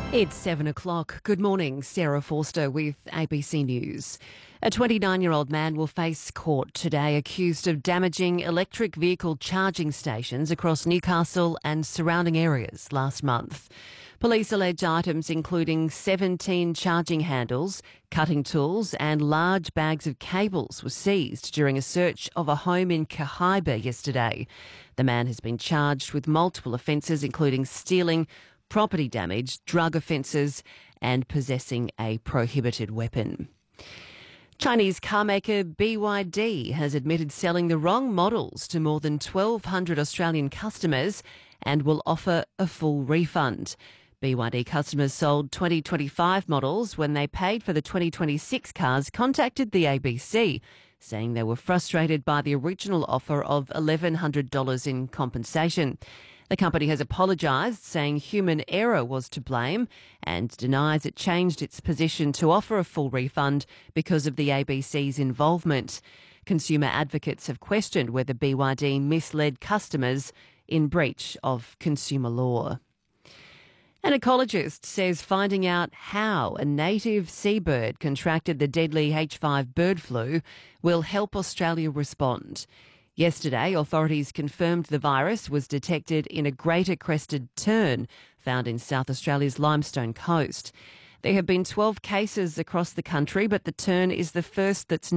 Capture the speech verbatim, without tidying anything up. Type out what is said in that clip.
It's seven o'clock. Good morning. Sarah Forster with A B C News. A twenty-nine-year-old man will face court today accused of damaging electric vehicle charging stations across Newcastle and surrounding areas last month. Police allege items including seventeen charging handles, cutting tools and large bags of cables were seized during a search of a home in Cahaiba yesterday. The man has been charged with multiple offences including stealing, property damage, drug offences and possessing a prohibited weapon. Chinese carmaker B Y D has admitted selling the wrong models to more than twelve hundred Australian customers and will offer a full refund. B Y D customers sold twenty twenty-five models when they paid for the twenty twenty-six cars contacted the A B C, saying they were frustrated by the original offer of eleven hundred dollars in compensation. The company has apologised, saying human error was to blame and denies it changed its position to offer a full refund because of the A B C's involvement. Consumer advocates have questioned whether B Y D misled customers in breach of consumer law. An ecologist says finding out how a native seabird contracted the deadly H five bird flu will help Australia respond. Yesterday, authorities confirmed the virus was detected in a greater crested tern found in South Australia's Limestone Coast. There have been twelve cases across the country, but the tern is the first that's